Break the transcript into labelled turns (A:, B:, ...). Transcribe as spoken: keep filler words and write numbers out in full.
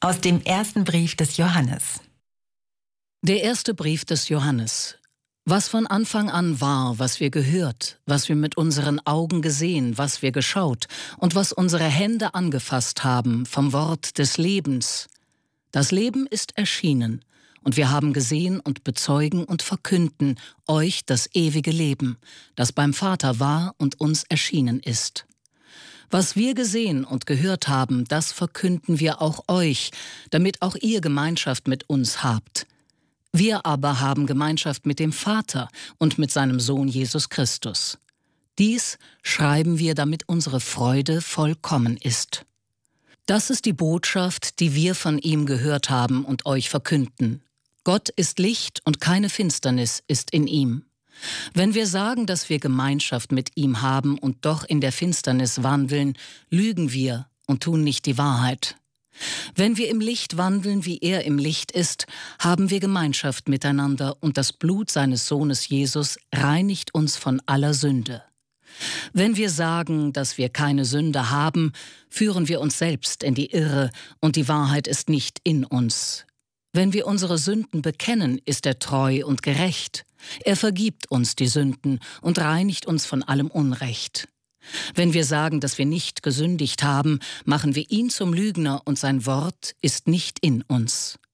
A: Aus dem ersten Brief des Johannes.
B: Der erste Brief des Johannes. Was von Anfang an war, was wir gehört, was wir mit unseren Augen gesehen, was wir geschaut und was unsere Hände angefasst haben vom Wort des Lebens. Das Leben ist erschienen, und wir haben gesehen und bezeugen und verkünden euch das ewige Leben, das beim Vater war und uns erschienen ist. Was wir gesehen und gehört haben, das verkünden wir auch euch, damit auch ihr Gemeinschaft mit uns habt. Wir aber haben Gemeinschaft mit dem Vater und mit seinem Sohn Jesus Christus. Dies schreiben wir, damit unsere Freude vollkommen ist. Das ist die Botschaft, die wir von ihm gehört haben und euch verkünden. Gott ist Licht und keine Finsternis ist in ihm. Wenn wir sagen, dass wir Gemeinschaft mit ihm haben und doch in der Finsternis wandeln, lügen wir und tun nicht die Wahrheit. Wenn wir im Licht wandeln, wie er im Licht ist, haben wir Gemeinschaft miteinander und das Blut seines Sohnes Jesus reinigt uns von aller Sünde. Wenn wir sagen, dass wir keine Sünde haben, führen wir uns selbst in die Irre und die Wahrheit ist nicht in uns. Wenn wir unsere Sünden bekennen, ist er treu und gerecht. Er vergibt uns die Sünden und reinigt uns von allem Unrecht. Wenn wir sagen, dass wir nicht gesündigt haben, machen wir ihn zum Lügner und sein Wort ist nicht in uns.